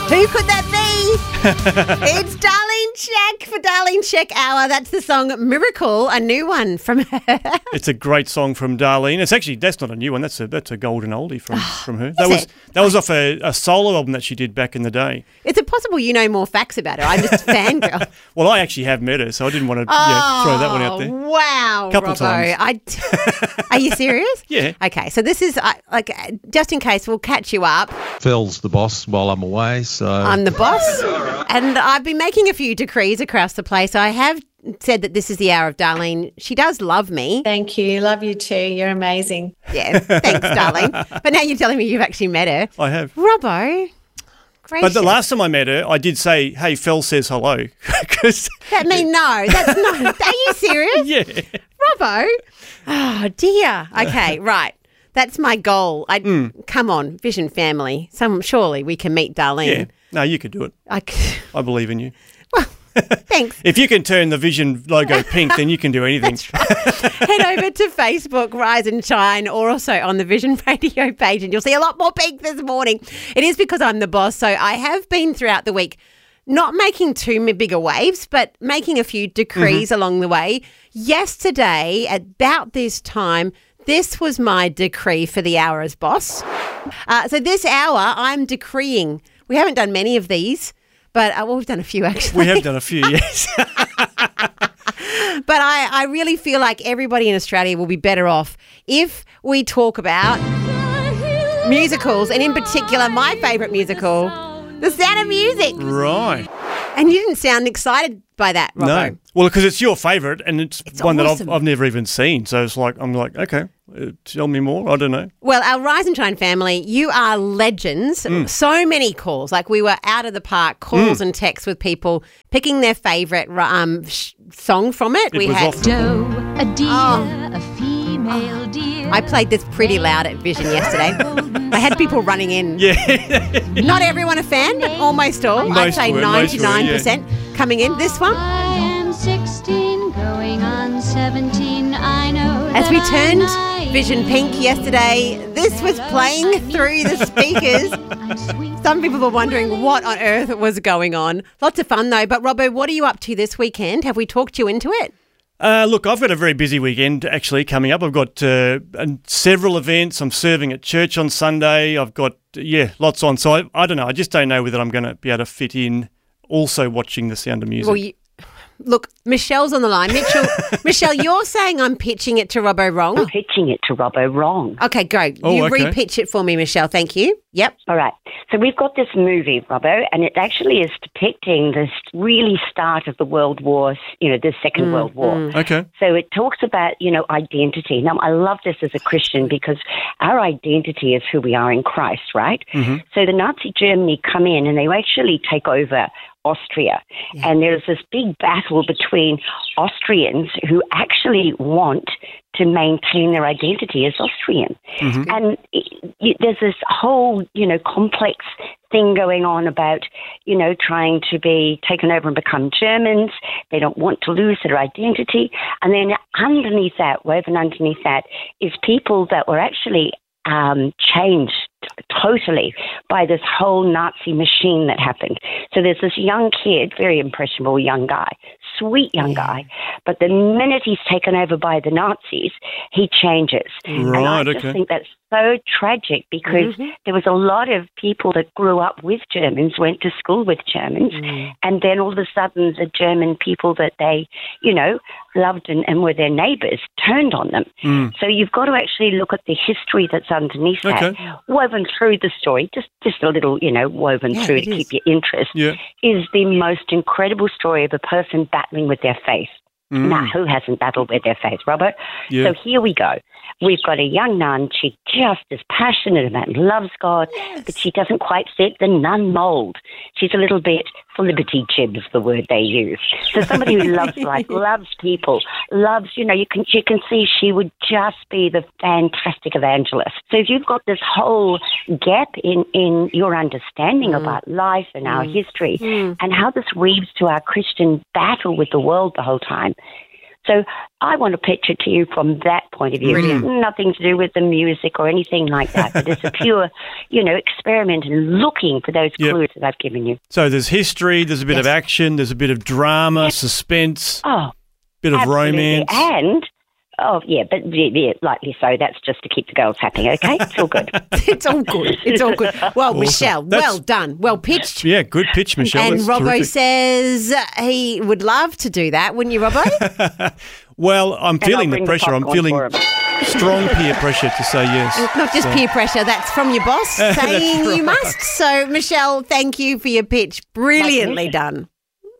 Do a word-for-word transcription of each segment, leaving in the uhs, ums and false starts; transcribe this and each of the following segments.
Who could that be? It's Darlene Zschech for Darlene Zschech Hour. That's the song Miracle, a new one from her. It's a great song from Darlene. It's actually, that's not a new one. That's a that's a golden oldie from, from her. That Is was it? that was off a, a solo album that she did back in the day. Is it possible you know more facts about her? I'm just a fangirl. Well, I actually have met her, so I didn't want to yeah, throw that one out there. Wow, Couple Robbo. times. I t- Are you serious? Yeah. Okay, so this is, uh, like, uh, just in case, we'll catch you up. Phil's the boss while I'm away, so... I'm the boss, and I've been making a few decrees across the place. I have said that this is the hour of Darlene. She does love me. Thank you. Love you too. You're amazing. Yeah, thanks, darling. But now you're telling me you've actually met her. I have. Robbo, gracious. But the last time I met her, I did say, hey, Phil says hello. 'Cause That mean no, that's not. Are you serious? yeah. Robbo? Oh, dear. Okay, right. That's my goal. I Come on, Vision family. Some Surely we can meet Darlene. Yeah. No, you could do it. I c- I believe in you. Thanks. If you can turn the Vision logo pink, then you can do anything. Head over to Facebook, Rise and Shine, or also on the Vision Radio page, and you'll see a lot more pink this morning. It is because I'm the boss, so I have been throughout the week not making too m- bigger waves, but making a few decrees along the way. Yesterday, at about this time, this was my decree for the hour as boss. Uh, so this hour, I'm decreeing. We haven't done many of these, but uh, well, we've done a few actually. We have done a few, yes. But I, I really feel like everybody in Australia will be better off if we talk about musicals, and in particular, my favourite musical, The Sound of Music. Right. And you didn't sound excited by that, Robbo. No. Well, because it's your favourite, and it's, It's one awesome. that I've, I've never even seen. So it's like, I'm like, okay, uh, tell me more. I don't know. Well, our Rise and Shine family, you are legends. Mm. So many calls. Like, we were out of the park, calls and texts with people picking their favourite um, sh- song from it. It we was had. off- Doe, a deer, Oh. a female deer. I played this pretty loud at Vision yesterday. I had people running in. Yeah. Not everyone a fan, but almost all. I'd Most say were, most were, ninety-nine percent coming in. This one, I am sixteen, going on seventeen. I know as that we I'm turned naive. Vision Pink yesterday, this was playing through the speakers. I'm sweet. Some people were wondering what on earth was going on. Lots of fun though. But Robbo, what are you up to this weekend? Have we talked you into it? Uh, look, I've got a very busy weekend actually coming up. I've got uh, and several events. I'm serving at church on Sunday. I've got, yeah, lots on. So I, I don't know. I just don't know whether I'm going to be able to fit in also watching The Sound of Music. Well, you, look, Michelle's on the line. Mitchell, Michelle, you're saying I'm pitching it to Robbo wrong. pitching it to Robbo wrong. Okay, go. Oh, you okay. re-pitch it for me, Michelle. Thank you. Yep. All right. So we've got this movie, Robbo, and it actually is depicting this really start of the World War, you know, the Second World War. Okay. So it talks about, you know, identity. Now, I love this as a Christian because our identity is who we are in Christ, right? So the Nazi Germany come in and they actually take over Austria. And there's this big battle between Austrians who actually want to maintain their identity as Austrian. And it, it, there's this whole, you know, complex thing going on about, you know, trying to be taken over and become Germans. They don't want to lose their identity. And then underneath that, woven underneath that, is people that were actually um, changed totally by this whole Nazi machine that happened. So there's this young kid, very impressionable young guy, sweet young guy, but the minute he's taken over by the Nazis, he changes. and I Right, just okay. think that's so tragic because there was a lot of people that grew up with Germans, went to school with Germans, and then all of a sudden the German people that they, you know, loved and, and were their neighbours turned on them. So you've got to actually look at the history that's underneath that, Okay. woven through the story, just just a little, you know, woven Yeah, through it to is. keep your interest, Yeah. is the most incredible story of a person battling with their faith. Now, who hasn't battled with their faith, Robert? Yeah. So here we go. We've got a young nun. She just is passionate about and loves God, but she doesn't quite fit the nun mold. She's a little bit flippity jibs, the word they use. So somebody who loves life, loves people, loves, you know, you can you can see she would just be the fantastic evangelist. So if you've got this whole gap in, in your understanding about life and our history and how this weaves to our Christian battle with the world the whole time. So I want to pitch it to you from that point of view. Brilliant. Nothing to do with the music or anything like that, but it's a pure, you know, experiment and looking for those Yep. clues that I've given you. So there's history, there's a bit of Yes. action, there's a bit of drama, suspense, Oh, bit of absolutely. romance. And, oh, yeah, but yeah, yeah, likely so. That's just to keep the girls happy, okay? It's all good. It's all good. It's all good. Well, Michelle, That's- well done. Well pitched. Yeah, good pitch, Michelle. And That's Robbo terrific. says he would love to do that, wouldn't you, Robbo? Well, I'm And I'll feeling the bring pressure. I'm popcorn feeling for 'em. strong peer pressure to say yes. Not just So- peer pressure, that's from your boss saying you right. must. So, Michelle, thank you for your pitch. Brilliantly done.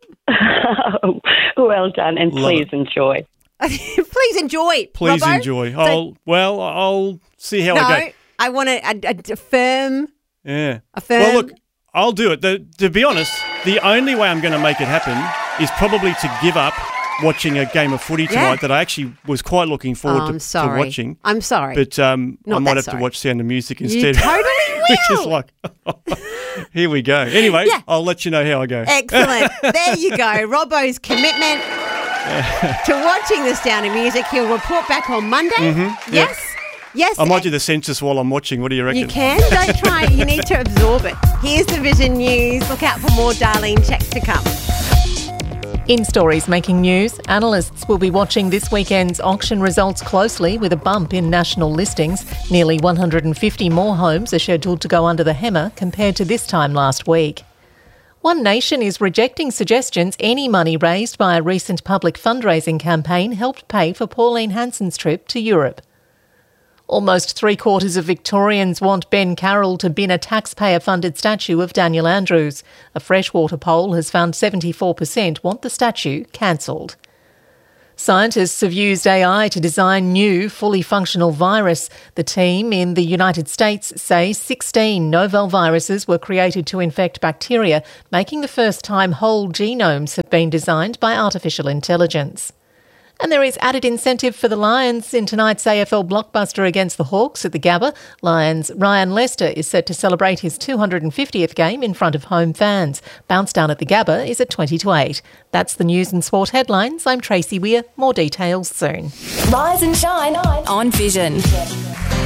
Well done, and Love please it. enjoy. Please enjoy. Please Robbo. enjoy. So- I'll, well, I'll see how no, I go. I want a, a, a firm, Yeah. a firm. Well, look, I'll do it. The, to be honest, the only way I'm going to make it happen is probably to give up watching a game of footy tonight Yeah. that I actually was quite looking Oh, forward I'm to, sorry. to watching. I'm sorry. But um, I Not might that have sorry. to watch Sound of Music You instead. totally Which is will. like, here we go. Anyway, Yeah. I'll let you know how I go. Excellent. There you go. Robbo's commitment to watching The Sound of Music. He'll report back on Monday. Yes. Yes. Mm-hmm. I might do the census while I'm watching. What do you reckon? You can. Don't try. You need to absorb it. Here's the Vision News. Look out for more Darlene checks to come. In stories making news, analysts will be watching this weekend's auction results closely with a bump in national listings. Nearly one hundred fifty more homes are scheduled to go under the hammer compared to this time last week. One Nation is rejecting suggestions any money raised by a recent public fundraising campaign helped pay for Pauline Hanson's trip to Europe. Almost three-quarters of Victorians want Ben Carroll to bin a taxpayer-funded statue of Daniel Andrews. A Freshwater poll has found seventy-four percent want the statue cancelled. Scientists have used A I to design new, fully functional virus. The team in the United States say sixteen novel viruses were created to infect bacteria, making the first time whole genomes have been designed by artificial intelligence. And there is added incentive for the Lions in tonight's A F L blockbuster against the Hawks at the Gabba. Lions' Ryan Lester is set to celebrate his two hundred fiftieth game in front of home fans. Bounce down at the Gabba is at twenty to eight. That's the news and sport headlines. I'm Tracy Weir. More details soon. Rise and shine on Vision.